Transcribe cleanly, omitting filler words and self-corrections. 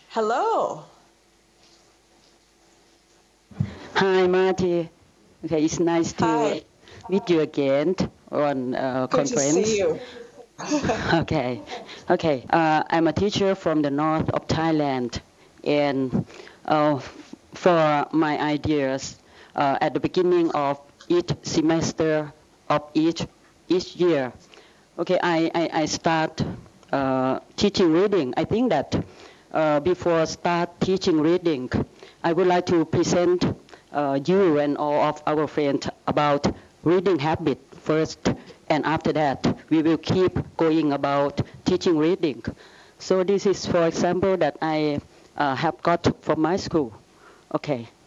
Hello. Hi, Marty. Okay, it's nice to Hi. meet you again on Good to see conference. you. Okay, okay. I'm a teacher from the north of Thailand, and for my ideas at the beginning of each semester of each year. Okay, I start teaching reading. I think that before start teaching reading, I would like to present you and all of our friends about reading habit first, and after that we will keep going about teaching reading. So this is, for example, that I have got from my school. Okay.